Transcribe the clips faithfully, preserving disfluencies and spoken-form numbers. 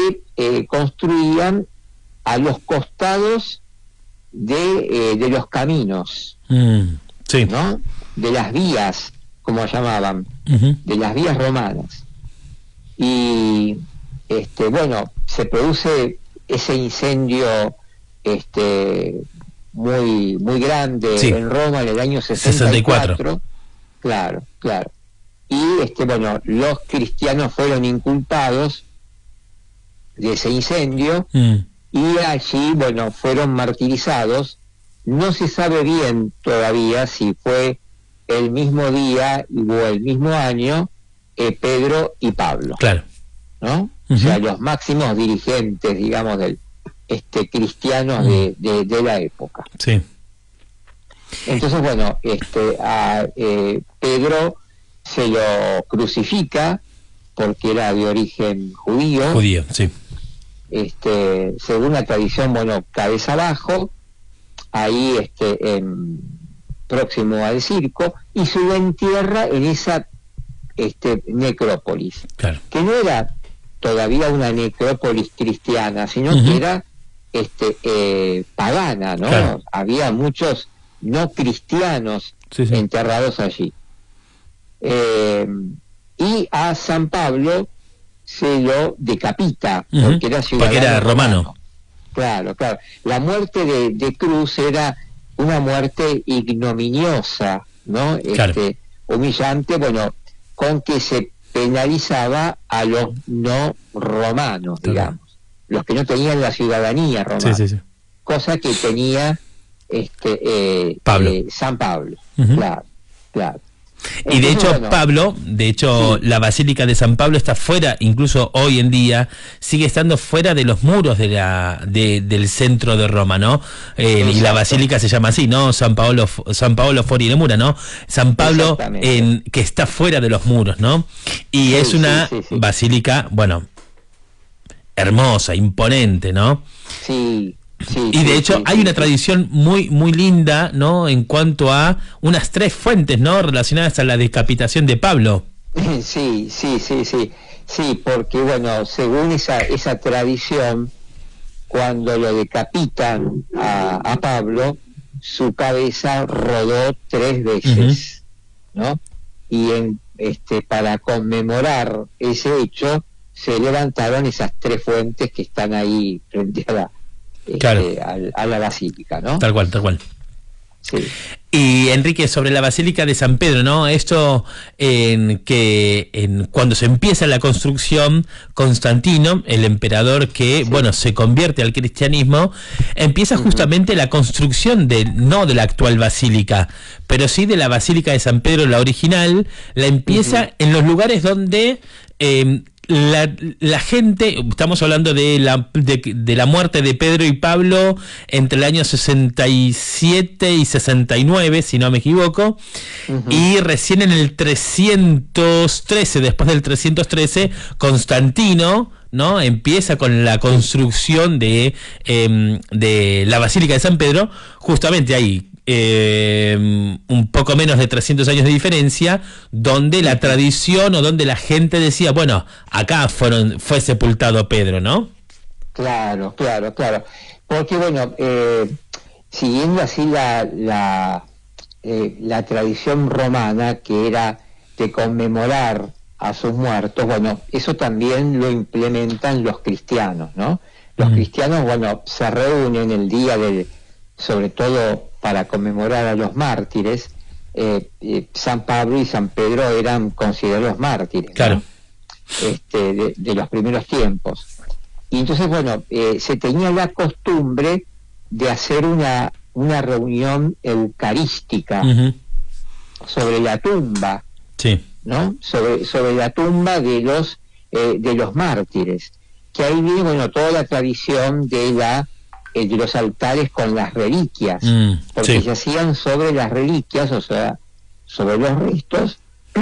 se eh, construían a los costados de, eh, de los caminos, mm, sí. ¿no? De las vías, como llamaban, Uh-huh. de las vías romanas. Y este bueno, se produce ese incendio este muy muy grande, sí, en Roma en el año sesenta y cuatro. sesenta y cuatro. Claro, claro. Y este bueno, los cristianos fueron inculpados de ese incendio, mm. y allí, bueno, fueron martirizados. No se sabe bien todavía si fue el mismo día o el mismo año eh, Pedro y Pablo. Claro. ¿No? Uh-huh. O sea, los máximos dirigentes, digamos, del este cristianos uh-huh. de, de, de la época. Sí. Entonces, bueno, este a eh, Pedro se lo crucifica porque era de origen judío. Judío, sí. Este, según la tradición, bueno, cabeza abajo, ahí este, en, próximo al circo, y se lo entierra en esa este, necrópolis, claro, que no era todavía una necrópolis cristiana, sino uh-huh. que era este, eh, pagana, ¿no? Claro. Había muchos no cristianos sí, sí. enterrados allí. Eh, y a San Pablo se lo decapita, uh-huh. porque era ciudadano porque era romano. romano. Claro, claro. La muerte de, de Cruz era una muerte ignominiosa, ¿no? Claro. Este, humillante, bueno, con que se penalizaba a los no romanos, claro. digamos, los que no tenían la ciudadanía romana, sí, sí, sí. cosa que tenía este eh, Pablo. Eh, San Pablo, uh-huh. claro, claro. Y de hecho, bueno, Pablo, de hecho, sí. la Basílica de San Pablo está fuera, incluso hoy en día, sigue estando fuera de los muros de la de, del centro de Roma, ¿no? Eh, y la Basílica se llama así, ¿no? San Paolo, San Paolo fuori de mura, ¿no? San Pablo, en, que está fuera de los muros, ¿no? Y sí, es una sí, sí, sí. basílica, bueno, hermosa, imponente, ¿no? Sí. Sí, y de sí, hecho sí, hay sí, una sí. tradición muy muy linda, ¿no? En cuanto a unas tres fuentes, ¿no? Relacionadas a la decapitación de Pablo. Sí, sí, sí, sí, sí, porque bueno, según esa esa tradición, cuando lo decapitan a, a Pablo, su cabeza rodó tres veces, uh-huh. ¿no? Y en este para conmemorar ese hecho se levantaron esas tres fuentes que están ahí frente a la Claro. Este, a, a la basílica, ¿no? Tal cual, tal cual. Sí. Y Enrique, sobre la Basílica de San Pedro, ¿no? Esto en que en cuando se empieza la construcción, Constantino, el emperador que, sí. bueno, se convierte al cristianismo, empieza uh-huh. justamente la construcción de, no de la actual basílica, pero sí de la Basílica de San Pedro, la original, la empieza uh-huh. en los lugares donde eh, La, la gente, estamos hablando de la, de, de la muerte de Pedro y Pablo entre el año sesenta y siete y sesenta y nueve, si no me equivoco, uh-huh. y recién en el trescientos trece, después del trescientos trece, Constantino, ¿no? Empieza con la construcción de, eh, de la Basílica de San Pedro, justamente ahí. Eh, un poco menos de trescientos años de diferencia, donde la tradición o donde la gente decía, bueno, acá fueron fue sepultado Pedro, ¿no? Claro, claro, claro. Porque bueno, eh, siguiendo así la la, eh, la tradición romana, que era de conmemorar a sus muertos, bueno, eso también lo implementan los cristianos, ¿no? Los mm. cristianos, bueno, se reúnen el día del, sobre todo para conmemorar a los mártires. eh, eh, San Pablo y San Pedro eran considerados mártires, claro, ¿no? este, de, de los primeros tiempos. Y entonces, bueno, eh, se tenía la costumbre de hacer una, una reunión eucarística uh-huh. sobre la tumba, sí. ¿no? Sobre, sobre la tumba de los, eh, de los mártires, que ahí viene, bueno, toda la tradición de la de los altares con las reliquias, mm, porque sí. se hacían sobre las reliquias, o sea, sobre los restos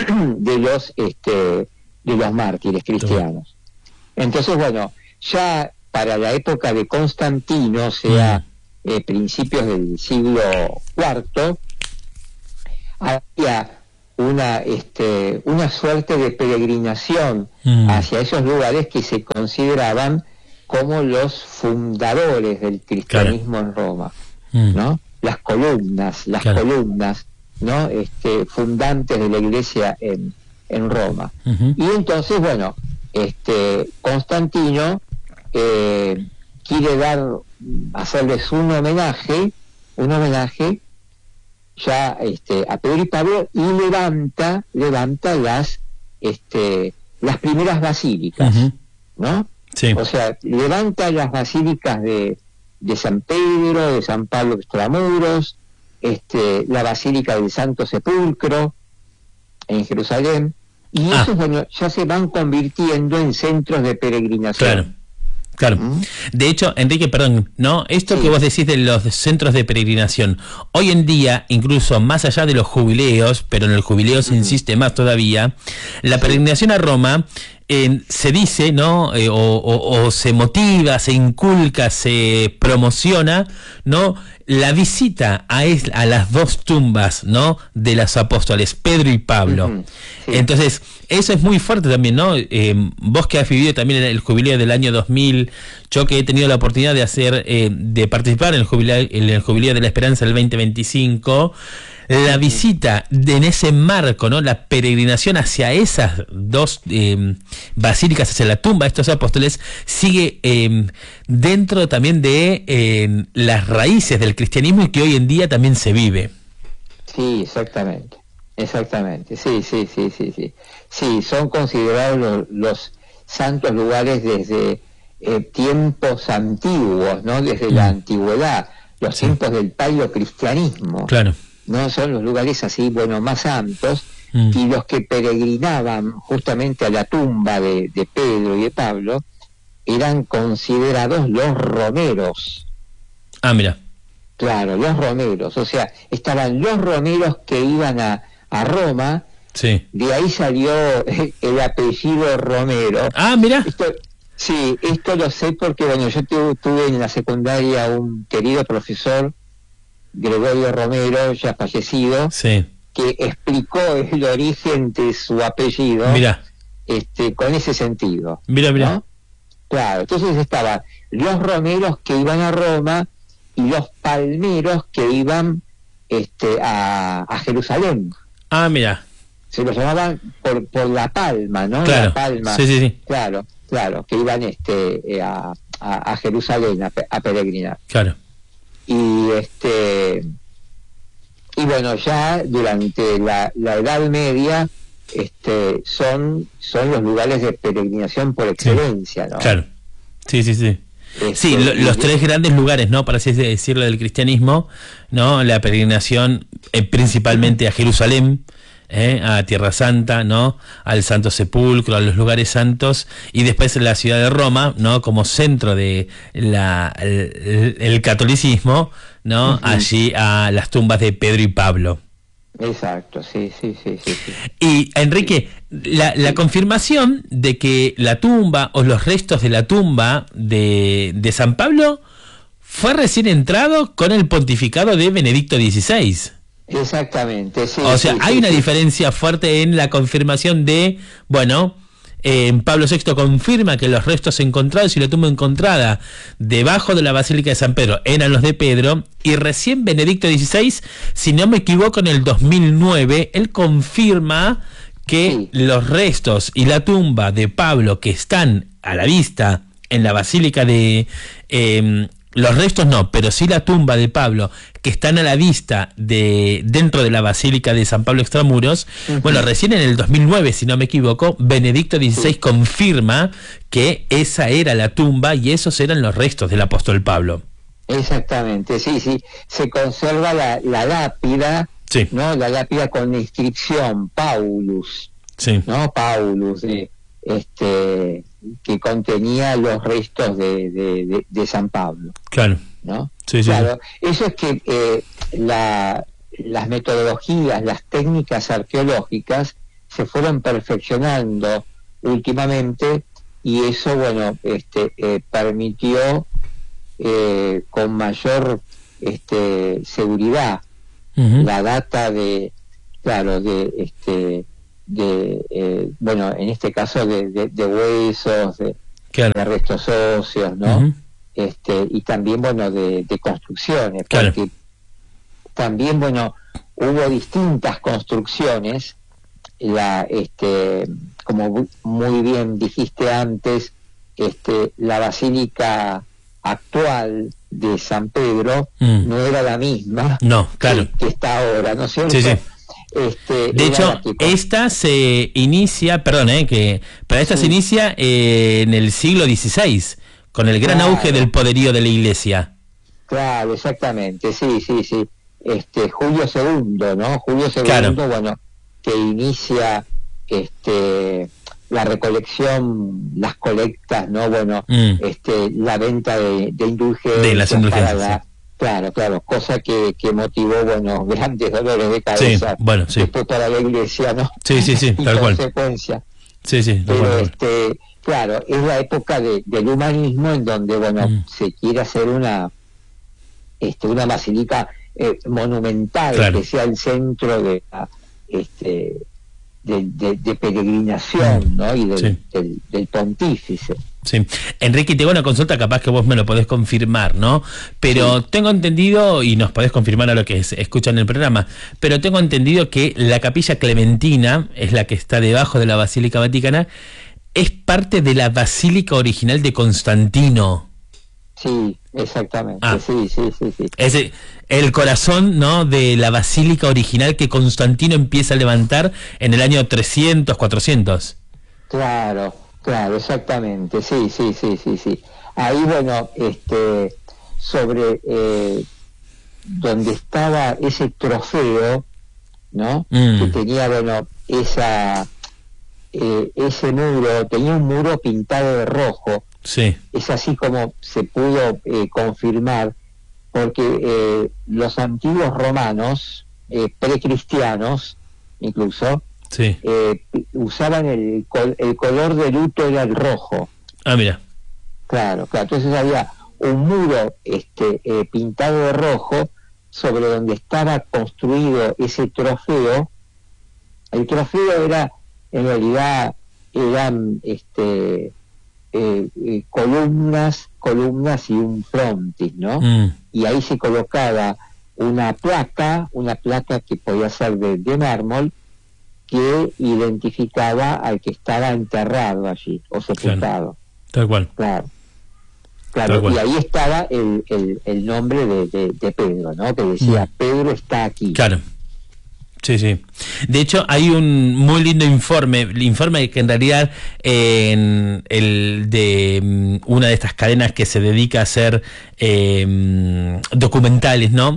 de los este de los mártires cristianos. Entonces, bueno, ya para la época de Constantino, o sea, mm. eh, principios del siglo cuarto, había una este una suerte de peregrinación mm. hacia esos lugares que se consideraban como los fundadores del cristianismo claro. en Roma, mm. ¿no? Las columnas, las claro. columnas, ¿no? Este, fundantes de la iglesia en, en Roma. Uh-huh. Y entonces, bueno, este, Constantino eh, quiere dar, hacerles un homenaje, un homenaje ya este, a Pedro y Pablo, y levanta, levanta las, este, las primeras basílicas, uh-huh. ¿no? Sí. O sea, levanta las basílicas de, de San Pedro, de San Pablo Extramuros, este, la Basílica del Santo Sepulcro en Jerusalén, y ah. esos, bueno, ya se van convirtiendo en centros de peregrinación. Claro. Claro. ¿Mm? De hecho, Enrique, perdón, ¿no? Esto sí. que vos decís de los centros de peregrinación, hoy en día, incluso más allá de los jubileos, pero en el jubileo se insiste más todavía, la peregrinación a Roma eh, se dice, ¿no? Eh, o, o, o se motiva, se inculca, se promociona, ¿no? La visita a, es, a las dos tumbas, ¿no? De los apóstoles, Pedro y Pablo. Uh-huh. Sí. Entonces, eso es muy fuerte también, ¿no? Eh, vos que has vivido también en el jubileo del año dos mil, yo que he tenido la oportunidad de hacer, eh, de participar en el jubileo, en el jubileo de la Esperanza del veinte veinticinco, la visita de, en ese marco, ¿no? La peregrinación hacia esas dos eh, basílicas, hacia la tumba de estos apóstoles, sigue eh, dentro también de eh, las raíces del cristianismo y que hoy en día también se vive. Sí, exactamente, exactamente, sí, sí, sí, sí, sí. Sí, son considerados los, los santos lugares desde eh, tiempos antiguos, ¿no? Desde mm. la antigüedad, los sí. tiempos del paleocristianismo. Claro. No son los lugares así, bueno, más santos, mm. y los que peregrinaban justamente a la tumba de, de Pedro y de Pablo eran considerados los romeros. Ah, mira. Claro, los romeros, o sea, estaban los romeros que iban a, a Roma, sí. de ahí salió el apellido Romero. Ah, mira. Esto, sí, esto lo sé porque, bueno, yo tuve, tuve en la secundaria un querido profesor, Gregorio Romero, ya fallecido, sí. que explicó el origen de su apellido, mira. este, con ese sentido. Mira, mira. ¿no? Claro, entonces estaban los romeros que iban a Roma y los palmeros que iban este, a, a Jerusalén. Ah, mira. Se los llamaban por, por la palma, ¿no? Claro. La palma. Sí, sí, sí. Claro, claro, que iban este, a, a, a Jerusalén a, a peregrinar. Claro. Y este y bueno, ya durante la, la Edad Media este son son los lugares de peregrinación por excelencia, ¿no? Claro. Sí, sí, sí. Este, sí, lo, los tres grandes lugares, ¿no? Para así decirlo, del cristianismo, ¿no? La peregrinación eh, principalmente a Jerusalén, ¿eh? A Tierra Santa, ¿no? Al Santo Sepulcro, a los lugares santos, y después la ciudad de Roma, ¿no? Como centro de la el, el catolicismo, ¿no? Uh-huh. Allí a las tumbas de Pedro y Pablo. Exacto, sí, sí, sí, sí, sí. Y Enrique, la, la confirmación de que la tumba o los restos de la tumba de, de San Pablo fue recién entrado con el pontificado de Benedicto dieciséis. Exactamente, sí. O sea, sí, hay sí, una sí. diferencia fuerte en la confirmación de, bueno, eh, Pablo sexto confirma que los restos encontrados y la tumba encontrada debajo de la Basílica de San Pedro eran los de Pedro, y recién Benedicto dieciséis, si no me equivoco, en el dos mil nueve, él confirma que sí. los restos y la tumba de Pablo que están a la vista en la Basílica de... Eh, los restos no, pero sí la tumba de Pablo, que están a la vista de dentro de la Basílica de San Pablo Extramuros, uh-huh. bueno, recién en el dos mil nueve, si no me equivoco, Benedicto dieciséis sí. confirma que esa era la tumba y esos eran los restos del apóstol Pablo. Exactamente, sí, sí. Se conserva la, la lápida, sí. ¿no? La lápida con inscripción Paulus, sí. ¿no? Paulus, de, este... que contenía los restos de, de, de, de San Pablo. Claro. ¿No? Sí, sí, claro. sí. Eso es que eh, la, las metodologías, las técnicas arqueológicas se fueron perfeccionando últimamente, y eso, bueno, este eh, permitió eh, con mayor este seguridad uh-huh. la data de, claro, de este de eh, bueno, en este caso de, de, de huesos, de, claro. de restos óseos, ¿no? Uh-huh. Este, y también, bueno, de, de construcciones, porque claro. también, bueno, hubo distintas construcciones, la, este, como muy bien dijiste antes, este, la basílica actual de San Pedro mm. no era la misma no, claro. que, que está ahora, ¿no es cierto? Sí, sí. Este, de hecho, que... esta se inicia, perdón, eh, que, pero esta sí. se inicia eh, en el siglo dieciséis, con el gran claro. auge del poderío de la Iglesia. Claro, exactamente, sí, sí, sí. Este, Julio segundo, ¿no? Julio segundo, claro. bueno, que inicia este la recolección, las colectas, ¿no? Bueno, mm. este la venta de, de indulgencias. De las indulgencias, la, sí. Claro, claro, cosa que, que motivó, bueno, grandes dolores de cabeza. Sí, bueno, sí. Después para la Iglesia, ¿no? Sí, sí, sí, tal cual. Consecuencia. Sí, sí, Pero cual. este, claro, es la época de, del humanismo en donde, bueno, mm. se quiere hacer una, este, una basílica eh, monumental, claro. que sea el centro de la, este, de, de, de peregrinación, ¿no? Y del, sí. del, del pontífice. Sí. Enrique, te hago una consulta, capaz que vos me lo podés confirmar, ¿no? Pero sí. tengo entendido, y nos podés confirmar a lo que se escucha en el programa, pero tengo entendido que la Capilla Clementina, es la que está debajo de la Basílica Vaticana, es parte de la Basílica original de Constantino. Sí, exactamente, ah. sí, sí, sí, sí. Es el corazón, ¿no?, de la basílica original que Constantino empieza a levantar en el año trescientos, cuatrocientos. Claro, claro, exactamente, sí, sí, sí, sí, sí. Ahí, bueno, este, sobre eh, donde estaba ese trofeo, ¿no?, mm. que tenía, bueno, esa, eh, ese muro, tenía un muro pintado de rojo. Sí. Es así como se pudo eh, confirmar, porque eh, los antiguos romanos, eh, precristianos incluso, sí. eh, usaban el, col el color de luto era el rojo. Ah, mira. Claro, claro. Entonces había un muro este, eh, pintado de rojo sobre donde estaba construido ese trofeo. El trofeo era, en realidad, eran este Eh, eh, columnas, columnas y un frontis, ¿no? Mm. Y ahí se colocaba una placa, una placa que podía ser de, de mármol, que identificaba al que estaba enterrado allí, o sepultado. Claro. Tal cual. Claro. Claro, Tal cual. Y ahí estaba el, el, el nombre de, de, de Pedro, ¿no? Que decía, mm. Pedro está aquí. Claro. Sí, sí. De hecho, hay un muy lindo informe, el informe que en realidad eh, en el de una de estas cadenas que se dedica a hacer eh, documentales, ¿no?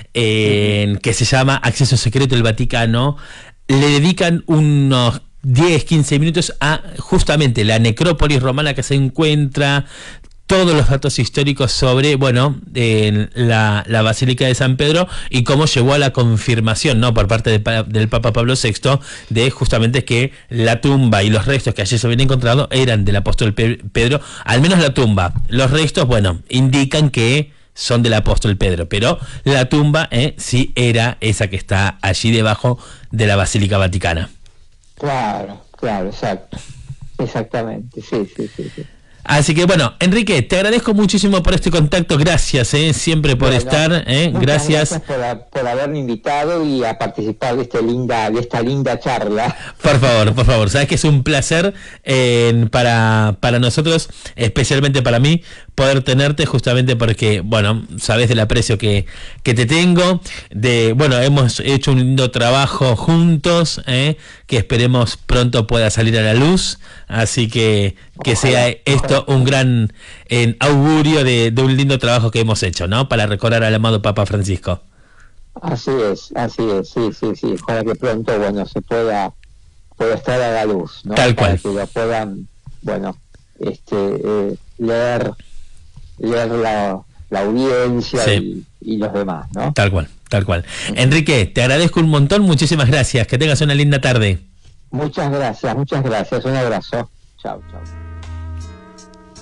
Eh, uh-huh. Que se llama Acceso Secreto del Vaticano, le dedican unos diez, quince minutos a justamente la necrópolis romana que se encuentra, todos los datos históricos sobre, bueno, eh, la, la Basílica de San Pedro y cómo llegó a la confirmación, ¿no?, por parte de, del Papa Pablo sexto, de justamente que la tumba y los restos que allí se habían encontrado eran del apóstol Pedro, al menos la tumba. Los restos, bueno, indican que son del apóstol Pedro, pero la tumba eh, sí era esa que está allí debajo de la Basílica Vaticana. Claro, claro, exacto. Exactamente, sí, sí, sí, sí. Así que bueno, Enrique, te agradezco muchísimo por este contacto, gracias, eh, siempre por bueno, estar, eh, gracias. Gracias por, a, por haberme invitado y a participar de esta linda, de esta linda charla. Por favor, por favor, sabes que es un placer eh, para, para nosotros, especialmente para mí, poder tenerte justamente porque, bueno, sabes del aprecio que, que te tengo, de, bueno, hemos hecho un lindo trabajo juntos, eh, que esperemos pronto pueda salir a la luz, así que que ojalá, sea esto ojalá. un gran eh, augurio de, de un lindo trabajo que hemos hecho, ¿no?, para recordar al amado Papa Francisco. Así es, así es, sí, sí, sí, ojalá que pronto, bueno, se pueda, pueda estar a la luz, ¿no? Tal cual. Para que lo puedan, bueno, este, eh, leer, leer la, la audiencia sí. y, y los demás, ¿no? Tal cual, tal cual. Uh-huh. Enrique, te agradezco un montón, muchísimas gracias, que tengas una linda tarde. Muchas gracias, muchas gracias, un abrazo. Chao, chao.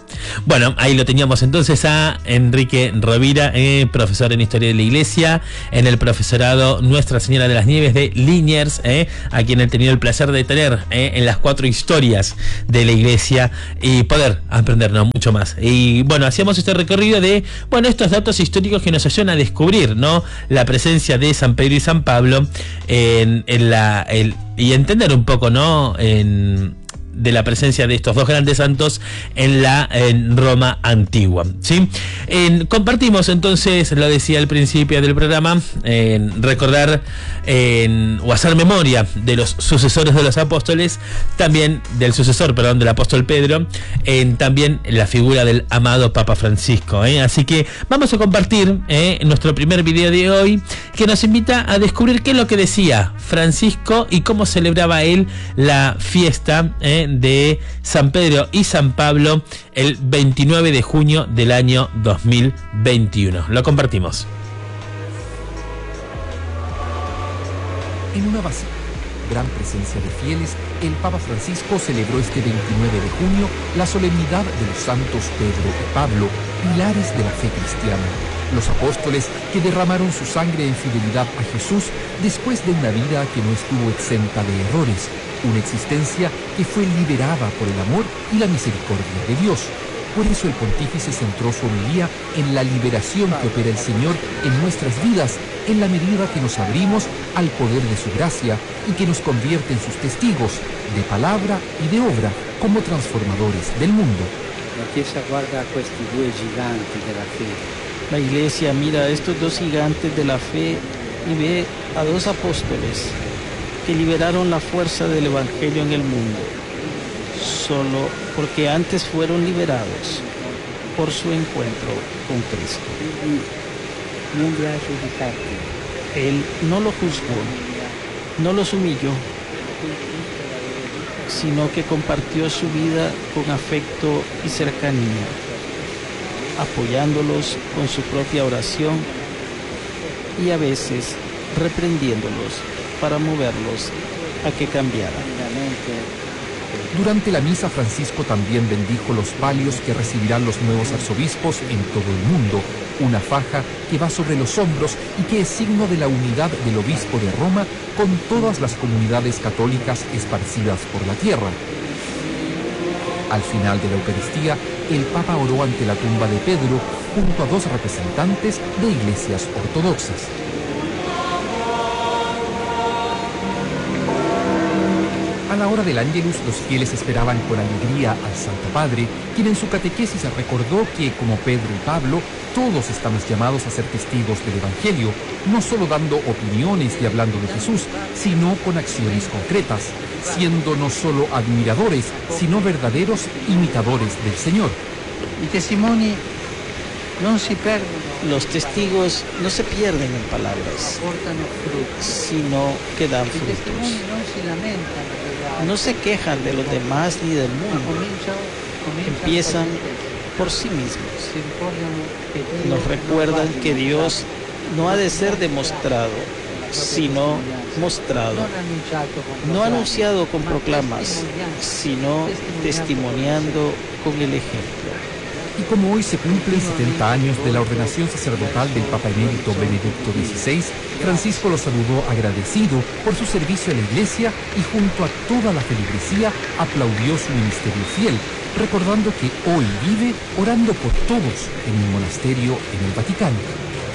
Bueno, ahí lo teníamos entonces a Enrique Rovira, eh, profesor en Historia de la Iglesia, en el profesorado Nuestra Señora de las Nieves de Liniers, eh, a quien he tenido el placer de tener eh, en las cuatro historias de la Iglesia y poder aprendernos mucho más. Y bueno, hacíamos este recorrido de, bueno, estos datos históricos que nos ayudan a descubrir, ¿no?, la presencia de San Pedro y San Pablo en, en la, el, y entender un poco, ¿no?, en de la presencia de estos dos grandes santos en la en Roma antigua, ¿sí? En, compartimos entonces, lo decía al principio del programa, en recordar en, o hacer memoria de los sucesores de los apóstoles, también del sucesor, perdón, del apóstol Pedro, en también la figura del amado Papa Francisco, ¿eh? Así que vamos a compartir eh, nuestro primer video de hoy, que nos invita a descubrir qué es lo que decía Francisco y cómo celebraba él la fiesta eh, de San Pedro y San Pablo el veintinueve de junio del año dos mil veintiuno. Lo compartimos. En una basílica, gran presencia de fieles, el Papa Francisco celebró este veintinueve de junio la solemnidad de los santos Pedro y Pablo, pilares de la fe cristiana, los apóstoles que derramaron su sangre en fidelidad a Jesús después de una vida que no estuvo exenta de errores, una existencia que fue liberada por el amor y la misericordia de Dios. Por eso el pontífice centró su homilía en la liberación que opera el Señor en nuestras vidas, en la medida que nos abrimos al poder de su gracia y que nos convierte en sus testigos, de palabra y de obra, como transformadores del mundo. La Chiesa guarda a questi due giganti della fede. La Iglesia mira a estos dos gigantes de la fe y ve a dos apóstoles que liberaron la fuerza del Evangelio en el mundo, solo porque antes fueron liberados por su encuentro con Cristo. Non li ha giudicati. Él no lo juzgó, no los humilló, sino que compartió su vida con afecto y cercanía, apoyándolos con su propia oración y a veces reprendiéndolos para moverlos a que cambiaran. Durante la misa, Francisco también bendijo los palios que recibirán los nuevos arzobispos en todo el mundo, una faja que va sobre los hombros y que es signo de la unidad del obispo de Roma con todas las comunidades católicas esparcidas por la tierra. Al final de la Eucaristía, el Papa oró ante la tumba de Pedro junto a dos representantes de iglesias ortodoxas. A la hora del Ángelus, los fieles esperaban con alegría al Santo Padre, quien en su catequesis recordó que, como Pedro y Pablo, todos estamos llamados a ser testigos del Evangelio, no solo dando opiniones y hablando de Jesús, sino con acciones concretas, siendo no solo admiradores, sino verdaderos imitadores del Señor. I testimoni non si perdono. Los testigos no se pierden en palabras, sino que dan frutos. No se quejan de los demás ni del mundo. Empiezan por sí mismos. Nos recuerdan que Dios no ha de ser demostrado, sino mostrado. No anunciado con proclamas, sino testimoniando con el ejemplo. Y como hoy se cumplen setenta años de la ordenación sacerdotal del Papa Emérito Benedicto dieciséis, Francisco lo saludó agradecido por su servicio a la Iglesia y junto a toda la feligresía aplaudió su ministerio fiel, recordando que hoy vive orando por todos en un monasterio en el Vaticano.